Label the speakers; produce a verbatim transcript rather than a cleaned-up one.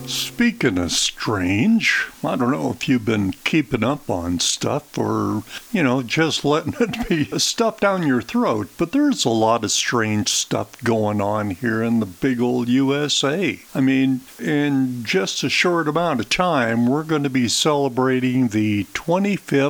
Speaker 1: Speaking of strange, I don't know if you've been keeping up on stuff or, you know, just letting it be stuff down your throat, but there's a lot of strange stuff going on here in the big old U S A. I mean, in just a short amount of time, we're going to be celebrating the twenty-fifth